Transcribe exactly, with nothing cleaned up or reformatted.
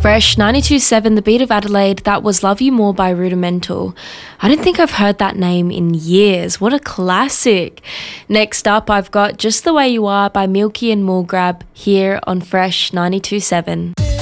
Fresh ninety-two point seven, The Beat of Adelaide, that was Love You More by Rudimental. I don't think I've heard that name in years. What a classic. Next up, I've got Just the Way You Are by Milky and Mulgrab here on Fresh ninety-two point seven.